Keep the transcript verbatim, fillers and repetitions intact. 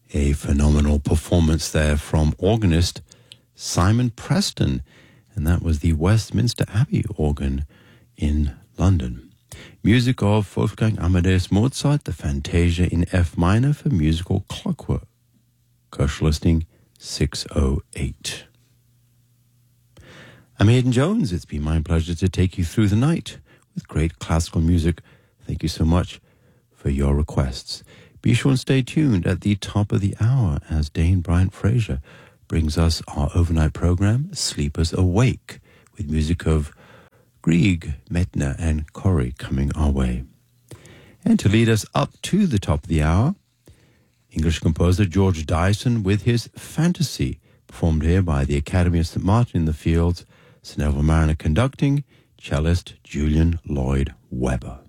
A phenomenal performance there from organist Simon Preston, and that was the Westminster Abbey organ in London. Music of Wolfgang Amadeus Mozart, the Fantasia in F minor for musical clockwork. Kosher listing six oh eight. I'm Hayden Jones. It's been my pleasure to take you through the night with great classical music. Thank you so much for your requests. Be sure and stay tuned at the top of the hour as Dane Bryant Fraser brings us our overnight program, Sleepers Awake, with music of Grieg, Metner and Corey coming our way. And to lead us up to the top of the hour, English composer George Dyson with his Fantasy, performed here by the Academy of Saint Martin in the Fields, Sir Neville Marriner conducting, cellist Julian Lloyd Webber.